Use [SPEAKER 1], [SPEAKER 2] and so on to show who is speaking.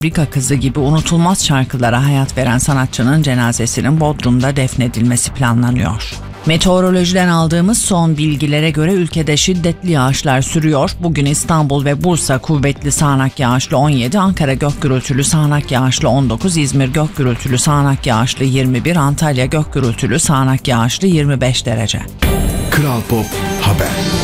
[SPEAKER 1] Fabrika Kızı gibi unutulmaz şarkılara hayat veren sanatçının cenazesinin Bodrum'da defnedilmesi planlanıyor. Meteorolojiden aldığımız son bilgilere göre ülkede şiddetli yağışlar sürüyor. Bugün İstanbul ve Bursa kuvvetli sağanak yağışlı 17, Ankara gök gürültülü sağanak yağışlı 19, İzmir gök gürültülü sağanak yağışlı 21, Antalya gök gürültülü sağanak yağışlı 25 derece.
[SPEAKER 2] Kral Pop Haber.